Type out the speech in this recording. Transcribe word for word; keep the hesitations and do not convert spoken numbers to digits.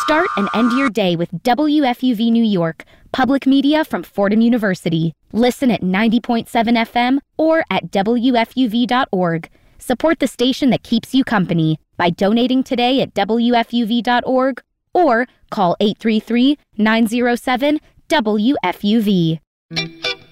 Start and end your day with W F U V New York, public media from Fordham University. Listen at ninety point seven F M or at W F U V dot org. Support the station that keeps you company by donating today at W F U V dot org or call eight three three, nine zero seven, W F U V.